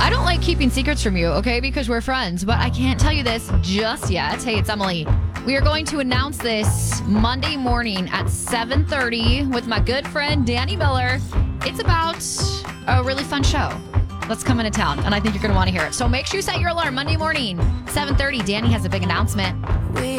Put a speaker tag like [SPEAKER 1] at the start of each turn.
[SPEAKER 1] I don't like keeping secrets from you, okay, because we're friends, but I can't tell you this just yet. Hey, it's Emily. We are going to announce this Monday morning at 7:30 with my good friend Danny Miller. It's about a really fun show that's coming to town, and I think you're going to want to hear it. So make sure you set your alarm Monday morning, 7:30. Danny has a big announcement.